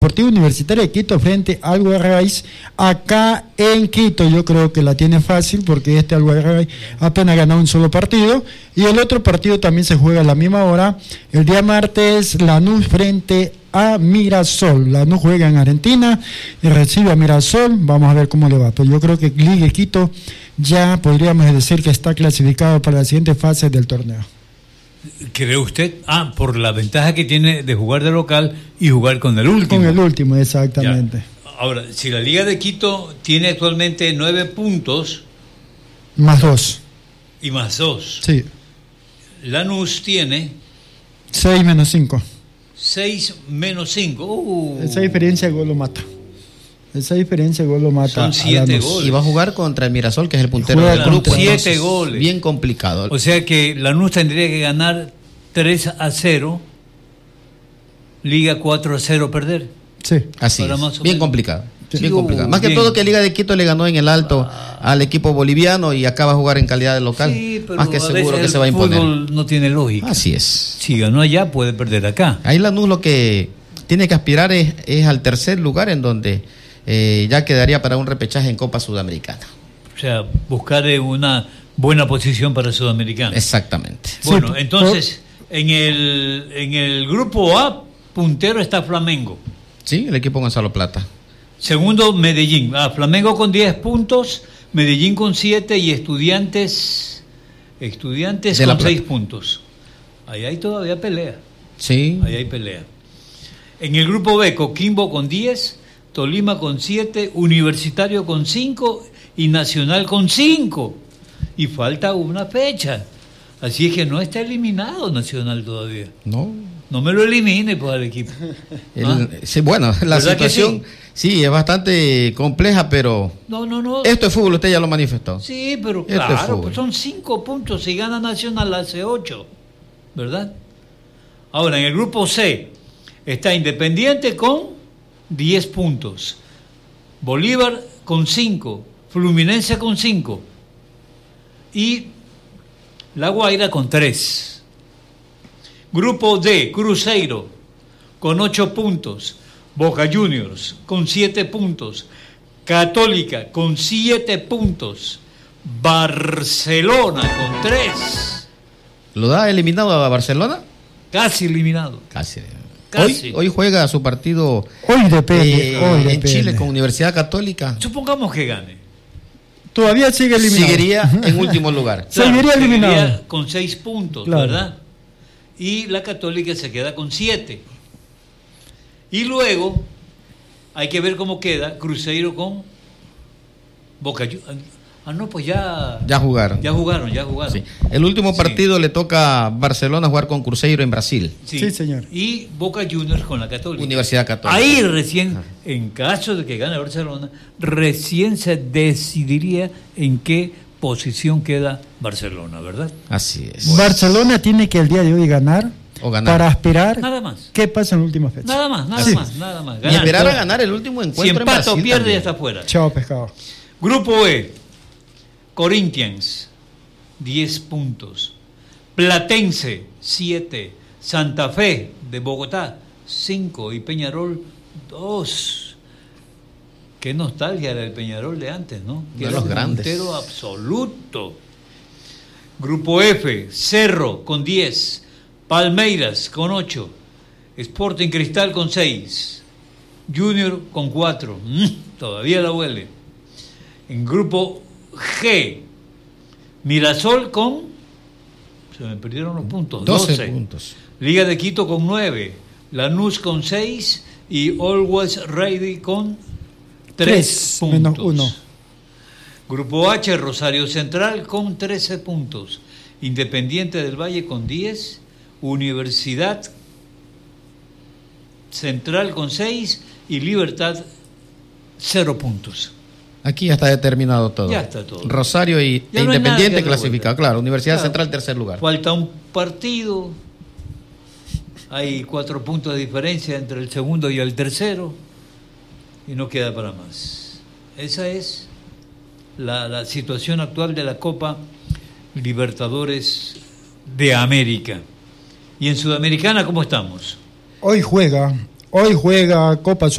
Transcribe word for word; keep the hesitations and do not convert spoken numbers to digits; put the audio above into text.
Deportivo Universitario de Quito frente al Guarrays, acá en Quito. Yo creo que la tiene fácil porque este Guarrays apenas ganó un solo partido, y el otro partido también se juega a la misma hora, el día martes, Lanús frente a Mirasol. Lanús juega en Argentina y recibe a Mirasol. Vamos a ver cómo le va, pero yo creo que Liga de Quito ya podríamos decir que está clasificado para la siguiente fase del torneo. ¿Cree usted? Ah, por la ventaja que tiene de jugar de local y jugar con el último. Con el último, exactamente. Ya. Ahora, si la Liga de Quito tiene actualmente nueve puntos... Más dos. Y más dos. Sí. Lanús tiene... Seis menos cinco. Seis menos cinco. Uh. Esa diferencia de gol lo mata. Esa diferencia de gol lo mata. Son siete goles. Y va a jugar contra el Mirasol, que es el puntero Juega del grupo. Siete Entonces, goles. Bien complicado. O sea que Lanús tendría que ganar tres a cero, Liga cuatro a cero perder. Sí. Así Para es. más o Bien menos. complicado. Sí, Bien uh, complicado. Más que bien. todo que Liga de Quito le ganó en el alto ah. al equipo boliviano y acaba a jugar en calidad de local. Sí, pero más que a seguro veces que el se va a imponer. fútbol no tiene lógica. Así es. Si ganó allá, puede perder acá. Ahí Lanús lo que tiene que aspirar es, es al tercer lugar, en donde eh, ya quedaría para un repechaje en Copa Sudamericana. O sea, buscar una buena posición para Sudamericana. Exactamente. Bueno, Sí, entonces, en el, en el grupo A, puntero está Flamengo. Sí, el equipo Gonzalo Plata. Segundo, Medellín. Ah, Flamengo con diez puntos, Medellín con siete y Estudiantes, estudiantes De La con Plata. seis puntos. Ahí hay todavía pelea. Sí. Ahí hay pelea. En el grupo B, Coquimbo con diez, Tolima con siete, Universitario con cinco y Nacional con cinco. Y falta una fecha. Así es que no está eliminado Nacional todavía. No. No me lo elimine pues al equipo. El- ¿Ah? sí, bueno, la ¿Verdad que situación sí? sí es bastante compleja, pero No, no, no. esto es fútbol, usted ya lo manifestó. Sí, pero Esto es claro, fútbol. pues son cinco puntos. Si gana Nacional hace ocho, ¿verdad? Ahora, en el grupo C está Independiente con diez puntos, Bolívar con cinco, Fluminense con cinco y La Guaira con tres. Grupo D, Cruzeiro con ocho puntos, Boca Juniors con siete puntos, Católica con siete puntos, Barcelona con tres. ¿Lo da eliminado a Barcelona? Casi eliminado. Casi. Casi. Hoy, hoy juega su partido Hoy depende. eh, hoy en depende. Chile con Universidad Católica. Supongamos que gane. Todavía sigue eliminado. Seguiría en último lugar. Seguiría eliminado. seguiría con seis puntos, Claro. ¿verdad? Y la Católica se queda con siete. Y luego hay que ver cómo queda Cruzeiro con Boca Juniors. Ah, no, pues ya... Ya jugaron. Ya jugaron, ya jugaron. Sí. El último Sí. partido le toca a Barcelona jugar con Cruzeiro en Brasil. Sí, señor. Y Boca Juniors con la Católica. Universidad Católica. Ahí recién, en caso de que gane Barcelona, recién se decidiría en qué posición queda Barcelona, ¿verdad? Así es. Barcelona tiene que el día de hoy ganar, O ganar. para aspirar Nada más. qué pasa en la última fecha. Nada más, nada Sí. más, nada más. Y Ganar. esperar a ganar el último Si encuentro en empata o Brasil pierde, también. ya está fuera. Chao, pescado. Grupo E, Corinthians, diez puntos. Platense, siete. Santa Fe, de Bogotá, cinco. Y Peñarol, dos. Qué nostalgia era el Peñarol de antes, ¿no? Que De era los un grandes. puntero absoluto. Grupo F, Cerro con diez. Palmeiras con ocho. Sporting Cristal con seis. Junior con cuatro. Mm, todavía la huele. En grupo G, Mirasol con, se me perdieron los puntos, doce doce. puntos. Liga de Quito con nueve. Lanús con seis y Always Ready con tres Tres, menos puntos. uno. Grupo H, Rosario Central con trece puntos. Independiente del Valle con diez. Universidad Central con seis y Libertad cero puntos. Aquí ya está determinado todo. Ya está todo. Rosario y Ya e no hay nada Independiente que darle clasificado. vuelta. Claro, Universidad Claro. Central tercer lugar. Falta un partido. Hay cuatro puntos de diferencia entre el segundo y el tercero. Y no queda para más. Esa es la, la situación actual de la Copa Libertadores de América. ¿Y en Sudamericana cómo estamos? Hoy juega, hoy juega Copa